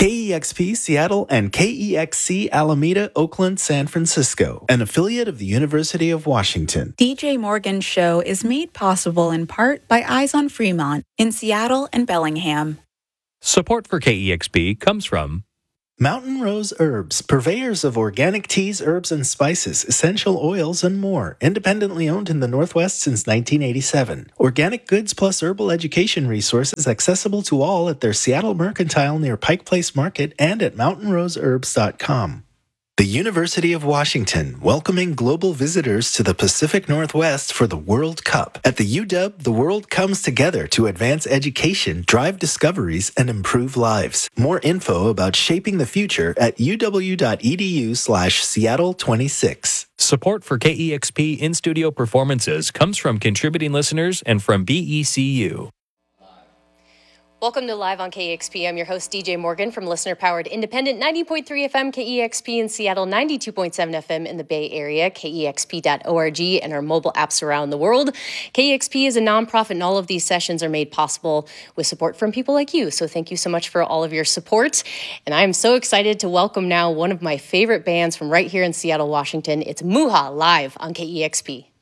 KEXP Seattle and KEXC Alameda, Oakland, San Francisco, an affiliate of the University of Washington. DJ Morgan's show is made possible in part by Eyes on Fremont in Seattle and Bellingham. Support for KEXP comes from Mountain Rose Herbs, purveyors of organic teas, herbs, and spices, essential oils, and more. Independently owned in the Northwest since 1987. Organic goods plus herbal education resources accessible to all at their Seattle Mercantile near Pike Place Market and at mountainroseherbs.com. The University of Washington, welcoming global visitors to the Pacific Northwest for the World Cup. At the UW, the world comes together to advance education, drive discoveries, and improve lives. More info about shaping the future at uw.edu/Seattle26. Support for KEXP in-studio performances comes from contributing listeners and from BECU. Welcome to Live on KEXP. I'm your host, DJ Morgan from listener-powered independent 90.3 FM KEXP in Seattle, 92.7 FM in the Bay Area, KEXP.org, and our mobile apps around the world. KEXP is a nonprofit, and all of these sessions are made possible with support from people like you. So thank you so much for all of your support. And I am so excited to welcome now one of my favorite bands from right here in Seattle, Washington. It's Muha live on KEXP.